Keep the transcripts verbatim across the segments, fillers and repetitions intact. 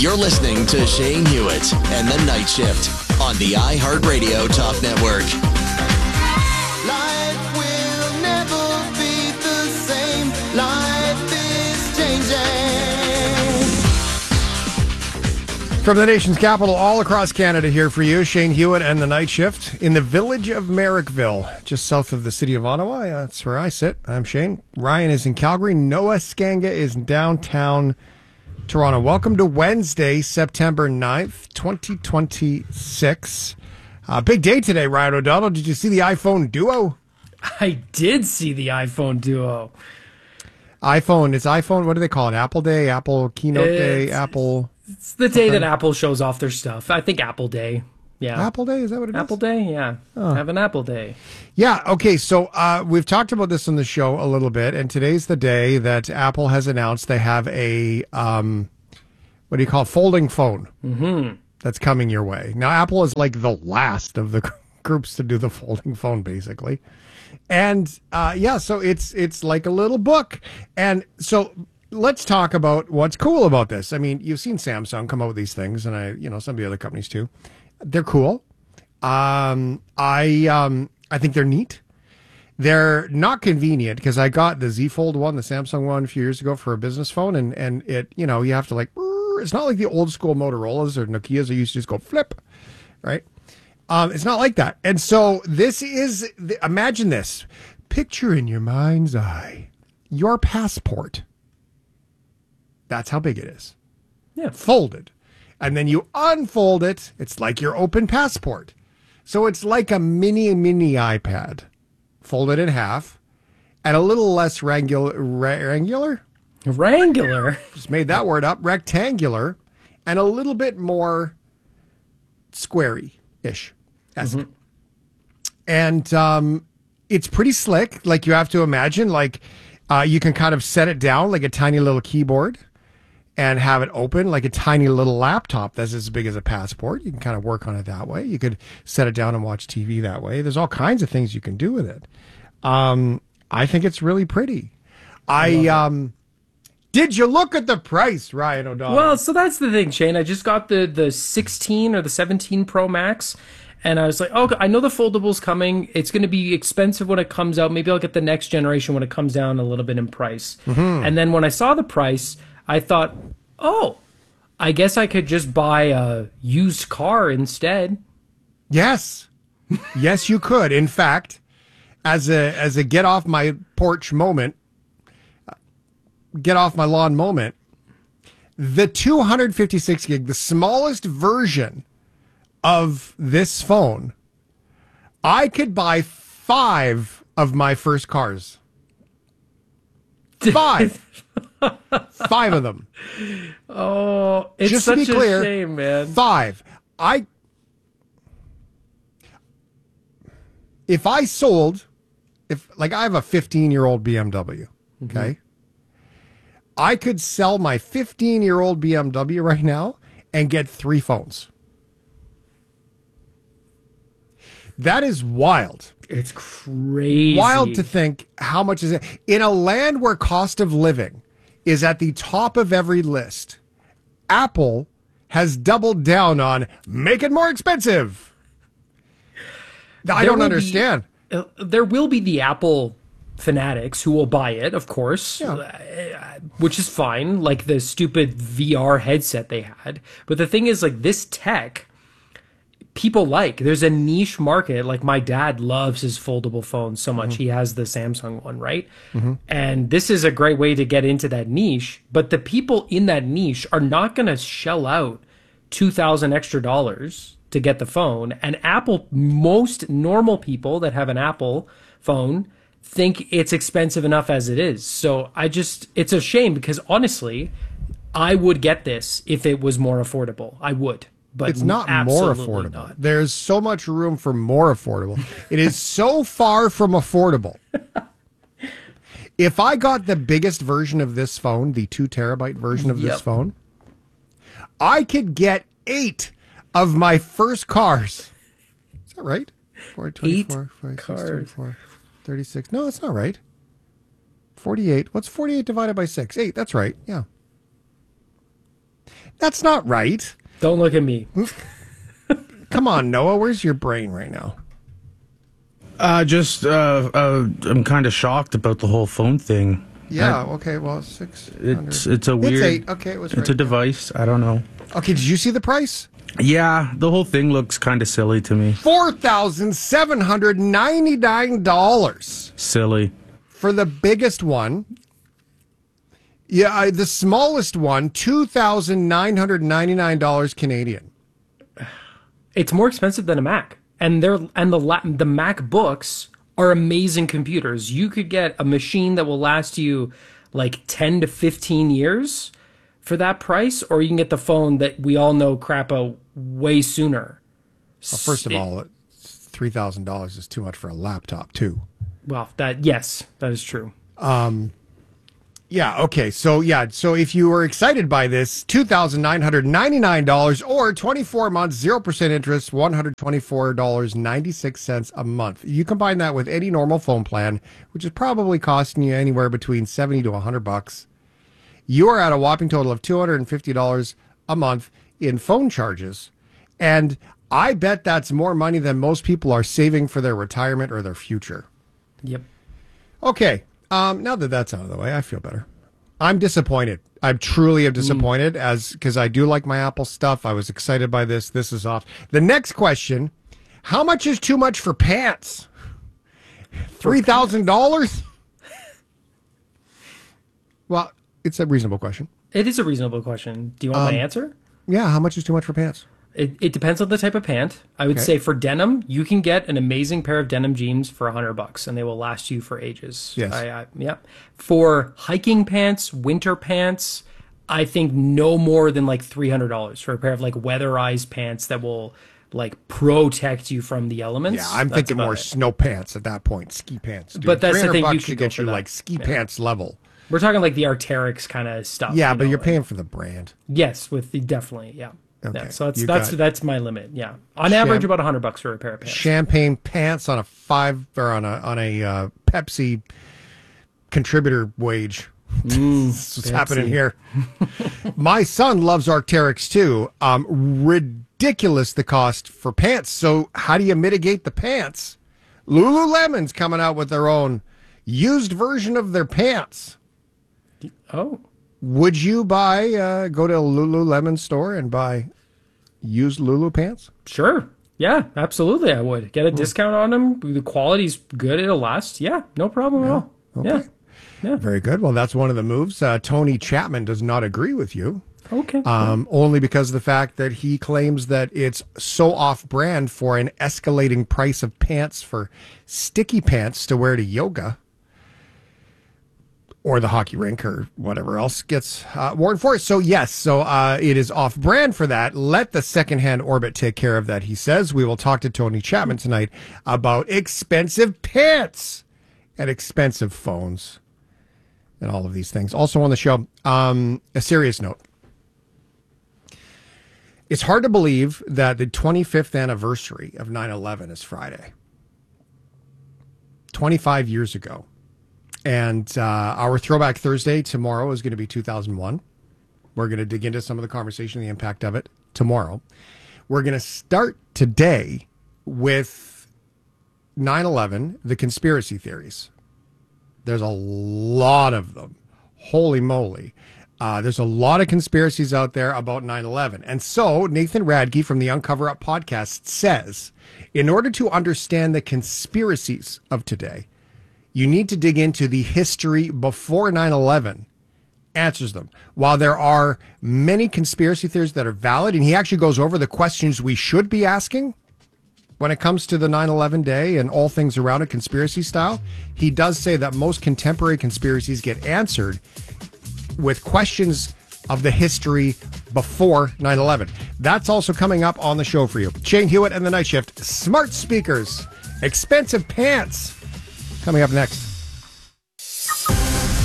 You're listening to Shane Hewitt and the Night Shift on the iHeartRadio Talk Network. Life will never be the same. Life is changing. From the nation's capital, all across Canada, here for you, Shane Hewitt and the Night Shift in the village of Merrickville, just south of the city of Ottawa. That's where I sit. I'm Shane. Ryan is in Calgary. Noah Skanga is in downtown Toronto. Welcome to Wednesday, September ninth, twenty twenty-six. Uh, big day today, Ryan O'Donnell. Did you see the iPhone Duo? I did see the iPhone Duo. iPhone, it's iPhone, what do they call it? Apple Day, Apple Keynote It's- Day, Apple... It's the day that Apple shows off their stuff. I think Apple Day. Yeah. Apple Day, is that what it is? Apple Day, yeah. Have an Apple Day. Yeah, okay, so uh, we've talked about this on the show a little bit, and today's the day that Apple has announced they have a, um, what do you call it, folding phone mm-hmm. that's coming your way. Now, Apple is like the last of the groups to do the folding phone, basically. And, uh, yeah, so it's it's like a little book. And so let's talk about what's cool about this. I mean, you've seen Samsung come out with these things, and I, you know, some of the other companies too. They're cool. Um, I um, I think they're neat. They're not convenient because I got the Z Fold one, the Samsung one, a few years ago for a business phone, and and it, you know, you have to like, it's not like the old school Motorola's or Nokia's that used to just go flip, right? Um, it's not like that. And so this is, imagine this, picture in your mind's eye your passport. That's how big it is. Yeah. Folded. And then you unfold it. It's like your open passport. So it's like a mini, mini iPad. Folded in half. And a little less rangular. Rangular? Wrangler. Just made that word up. Rectangular. And a little bit more squarey-ish. Mm-hmm. And um, it's pretty slick. Like, you have to imagine, like, uh, you can kind of set it down like a tiny little keyboard and have it open like a tiny little laptop that's as big as a passport. You can kind of work on it that way. You could set it down and watch T V that way. There's all kinds of things you can do with it. Um, I think it's really pretty. I, I um, did you look at the price, Ryan O'Donnell? Well, so that's the thing, Shane. I just got the, the sixteen or the seventeen Pro Max, and I was like, oh, I know the foldable's coming. It's going to be expensive when it comes out. Maybe I'll get the next generation when it comes down a little bit in price. Mm-hmm. And then when I saw the price, I thought, oh, I guess I could just buy a used car instead. Yes. Yes, you could. In fact, as a as a get off my porch moment, get off my lawn moment, the two hundred fifty-six gig, the smallest version of this phone, I could buy five of my first cars. Five. Five of them. Oh, it's Just such to be clear, a shame, man. Five. I if I sold, if like I have a fifteen-year-old B M W, okay, mm-hmm. I could sell my fifteen-year-old B M W right now and get three phones. That is wild. It's crazy. Wild to think how much is it in a land where cost of living is at the top of every list. Apple has doubled down on make it more expensive. I There don't will understand. Be, uh, there will be the Apple fanatics who will buy it, of course, Yeah. uh, which is fine, like the stupid V R headset they had. But the thing is, like, this tech, people like. There's a niche market. Like, my dad loves his foldable phone so much. Mm-hmm. He has the Samsung one, right? Mm-hmm. And this is a great way to get into that niche. But the people in that niche are not going to shell out two thousand extra dollars to get the phone. And Apple, most normal people that have an Apple phone think it's expensive enough as it is. So I just, it's a shame because honestly, I would get this if it was more affordable. I would. But it's not more affordable. Not. There's so much room for more affordable. It is so far from affordable. If I got the biggest version of this phone, the two terabyte version of yep. this phone, I could get eight of my first cars. Is that right? four, twenty-four, eight forty-six, twenty-four, thirty-six. No, that's not right. forty-eight. What's forty-eight divided by six? Eight. That's right. Yeah. That's not right. Don't look at me. Come on, Noah. Where's your brain right now? Uh, just, uh, uh, I'm kind of shocked about the whole phone thing. Yeah, I, okay, well, six. It's it's a weird. It's eight. Okay, it was It's right. a device. I don't know. Okay, did you see the price? Yeah, the whole thing looks kind of silly to me. four thousand seven hundred ninety-nine dollars Silly. for the biggest one. Yeah, I, the smallest one, two thousand nine hundred ninety-nine dollars Canadian. It's more expensive than a Mac, and they're and the la- the MacBooks are amazing computers. You could get a machine that will last you like ten to fifteen years for that price, or you can get the phone that we all know crap out way sooner. Well, first of all, three thousand dollars is too much for a laptop, too. Well, that yes, that is true. Yeah, okay. So, yeah, so if you were excited by this, two thousand nine hundred ninety-nine dollars or twenty-four months, zero percent interest, one hundred twenty-four dollars and ninety-six cents a month. You combine that with any normal phone plan, which is probably costing you anywhere between seventy to one hundred bucks. You are at a whopping total of two hundred fifty dollars a month in phone charges. And I bet that's more money than most people are saving for their retirement or their future. Yep. Okay. Um, now that that's out of the way, I feel better. I'm disappointed. I truly am disappointed as because I do like my Apple stuff. I was excited by this. This is off. The next question: how much is too much for pants? Three thousand dollars? Well, it's a reasonable question. It is a reasonable question. Do you want my answer? Yeah, how much is too much for pants? It, it depends on the type of pant. I would Okay. say for denim, you can get an amazing pair of denim jeans for a hundred bucks, and they will last you for ages. Yes. I, I, yeah. For hiking pants, winter pants, I think no more than like three hundred dollars for a pair of like weatherized pants that will like protect you from the elements. Yeah, I'm That's thinking about more it. snow pants at that point, ski pants. Dude. But that's the three hundred thing, you bucks could should go get for you that. like ski pants level. We're talking like the Arc'teryx kind of stuff. Yeah, you but know, you're like- paying for the brand. Yes, with the definitely, yeah. Okay, Yeah, so that's you that's got- that's my limit. Yeah, on Sham- average, about a hundred bucks for a pair of pants. Champagne pants on a five or on a on a uh, Pepsi contributor wage. That's what's Pepsi. happening here. My son loves Arc'teryx too. Um, ridiculous the cost for pants. So how do you mitigate the pants? Lululemon's coming out with their own used version of their pants. Oh, Would you buy uh, go to a Lululemon store and buy used Lulu pants? sure. Yeah, absolutely. I would get a Hmm. discount on them. The quality's good. It'll last. Yeah, no problem at all. Okay. Yeah. Very good. Well, that's one of the moves. Uh, Tony Chapman does not agree with you. Yeah. Okay. Um, only because of the fact that he claims that it's so off-brand for an escalating price of pants for sticky pants to wear to yoga or the hockey rink or whatever else gets uh, worn for it. So, yes, so uh, it is off-brand for that. Let the secondhand Orbit take care of that, he says. We will talk to Tony Chapman tonight about expensive pants and expensive phones and all of these things. Also on the show, um, a serious note. It's hard to believe that the twenty-fifth anniversary of nine eleven is Friday. twenty-five years ago. And uh, our Throwback Thursday tomorrow is going to be two thousand one. We're going to dig into some of the conversation, the impact of it tomorrow. We're going to start today with nine eleven, the conspiracy theories. There's a lot of them. Holy moly. Uh, there's a lot of conspiracies out there about nine eleven. And so Nathan Radke from the Uncover Up podcast says, in order to understand the conspiracies of today, you need to dig into the history before nine eleven, answers them. While there are many conspiracy theories that are valid, and he actually goes over the questions we should be asking when it comes to the nine eleven day and all things around it, conspiracy style, he does say that most contemporary conspiracies get answered with questions of the history before nine eleven. That's also coming up on the show for you. Shane Hewitt and the Night Shift. Smart speakers. Expensive pants. Coming up next.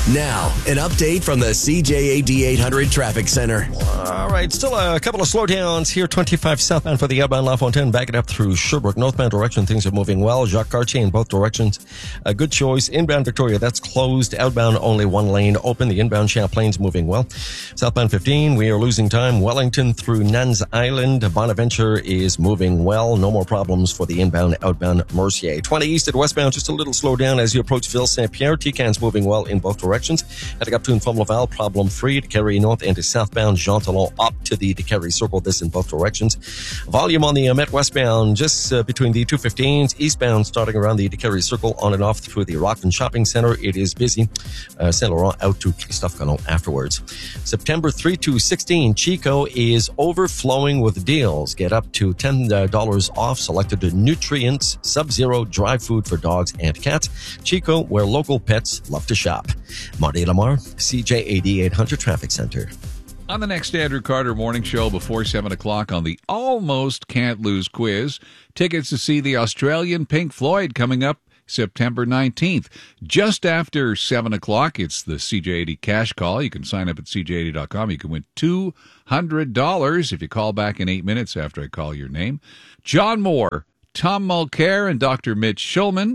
Now, an update from the C J A D eight hundred Traffic Center. All right, still a couple of slowdowns here. twenty-five southbound for the outbound La Fontaine, backing up through Sherbrooke. Northbound direction, things are moving well. Jacques Cartier in both directions. A good choice. Inbound Victoria, that's closed. Outbound, only one lane open. The inbound Champlain's moving well. Southbound fifteen, we are losing time. Wellington through Nuns Island. Bonaventure is moving well. No more problems for the inbound, outbound Mercier. twenty east and westbound, just a little slow down as you approach Ville Saint-Pierre. T-Can's moving well in both directions. Heading up to Infome-Laval, problem free. Décarie North into southbound Jean Talon up to the Décarie Circle, this in both directions. Volume on the uh, Met westbound, just uh, between the two fifteens. Eastbound starting around the Décarie Circle, on and off through the Rockland Shopping Center. It is busy. Uh, Saint Laurent out to Christophe Colomb afterwards. September third to sixteen, Chico is overflowing with deals. Get up to ten dollars off selected nutrients, Sub-Zero dry food for dogs and cats. Chico, where local pets love to shop. Marty Lamar, C J A D eight hundred Traffic Center. On the next Andrew Carter Morning Show before seven o'clock on the Almost Can't Lose quiz, tickets to see the Australian Pink Floyd coming up September nineteenth. Just after seven o'clock, it's the C J eighty Cash Call. You can sign up at C J eighty dot com. You can win two hundred dollars if you call back in eight minutes after I call your name. John Moore, Tom Mulcair, and Doctor Mitch Schulman,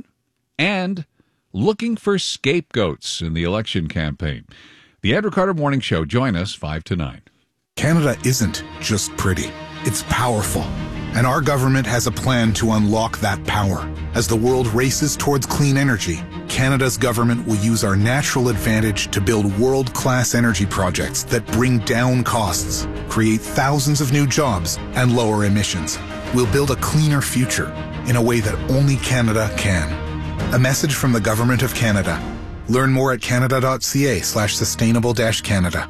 and looking for scapegoats in the election campaign. The Andrew Carter Morning Show. Join us five to nine. Canada isn't just pretty. It's powerful. And our government has a plan to unlock that power. As the world races towards clean energy, Canada's government will use our natural advantage to build world-class energy projects that bring down costs, create thousands of new jobs, and lower emissions. We'll build a cleaner future in a way that only Canada can. A message from the Government of Canada. Learn more at canada.ca slash sustainable dash Canada.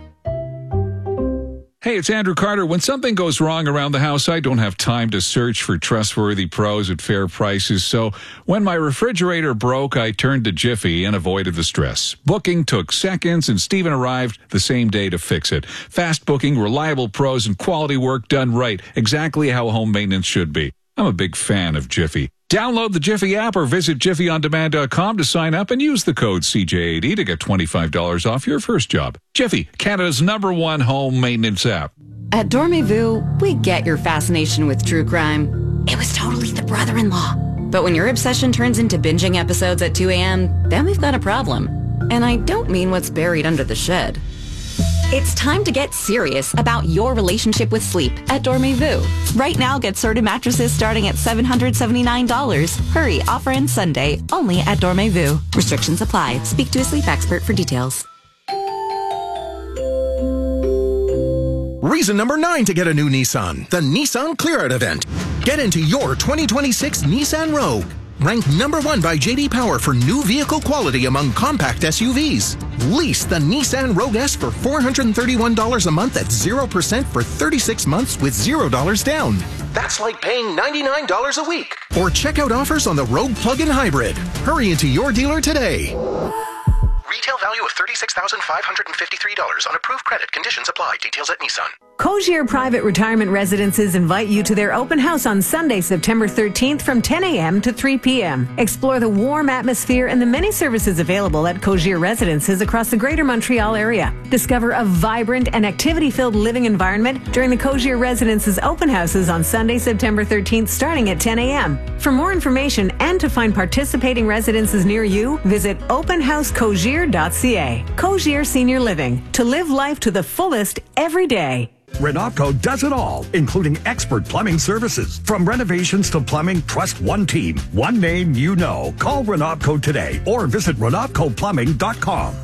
Hey, it's Andrew Carter. When something goes wrong around the house, I don't have time to search for trustworthy pros at fair prices. So when my refrigerator broke, I turned to Jiffy and avoided the stress. Booking took seconds, and Steven arrived the same day to fix it. Fast booking, reliable pros, and quality work done right. Exactly how home maintenance should be. I'm a big fan of Jiffy. Download the Jiffy app or visit jiffy on demand dot com to sign up and use the code C J eighty to get twenty-five dollars off your first job. Jiffy, Canada's number one home maintenance app. At Dormez-vous, we get your fascination with true crime. It was totally the brother-in-law. But when your obsession turns into binging episodes at two a.m., then we've got a problem. And I don't mean what's buried under the shed. It's time to get serious about your relationship with sleep at Dormez-vous. Right now, get Serta mattresses starting at seven hundred seventy-nine dollars. Hurry, offer ends Sunday, only at Dormez-vous. Restrictions apply. Speak to a sleep expert for details. Reason number nine to get a new Nissan, the Nissan Clear Out event. Get into your twenty twenty-six Nissan Rogue. Ranked number one by J D Power for new vehicle quality among compact S U Vs. Lease the Nissan Rogue S for four hundred thirty-one dollars a month at zero percent for thirty-six months with zero dollars down. That's like paying ninety-nine dollars a week. Or check out offers on the Rogue Plug-in Hybrid. Hurry into your dealer today. Retail value of thirty-six thousand five hundred fifty-three dollars on approved credit. Conditions apply. Details at Nissan. Cogir Private Retirement Residences invite you to their open house on Sunday, September thirteenth from ten a.m. to three p.m. Explore the warm atmosphere and the many services available at Cogir Residences across the Greater Montreal area. Discover a vibrant and activity-filled living environment during the Cogir Residences open houses on Sunday, September thirteenth, starting at ten a.m. For more information and to find participating residences near you, visit open house cogir dot c a. Cogir Senior Living. To live life to the fullest every day. Renopco does it all, including expert plumbing services. From renovations to plumbing, trust one team, one name you know. Call Renopco today or visit renopco plumbing dot com.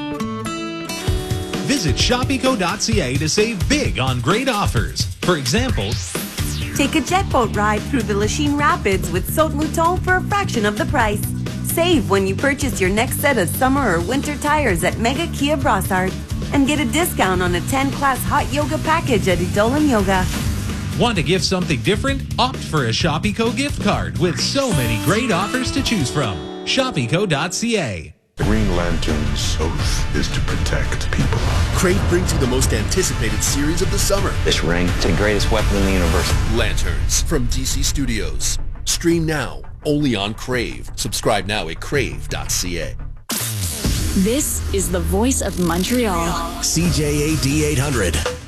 Visit shop eco dot c a to save big on great offers. For example, take a jet boat ride through the Lachine Rapids with Saut Mouton for a fraction of the price. Save when you purchase your next set of summer or winter tires at Mega Kia Brossard. And get a discount on a ten-class hot yoga package at Edolim Yoga. Want to gift something different? Opt for a Shop Eco gift card with so many great offers to choose from. shop eco dot c a. Green Lantern's oath is to protect people. Crave brings you the most anticipated series of the summer. This ring is the greatest weapon in the universe. Lanterns from D C Studios. Stream now, only on Crave. Subscribe now at crave dot c a. This is the voice of Montreal. C J A D eight hundred.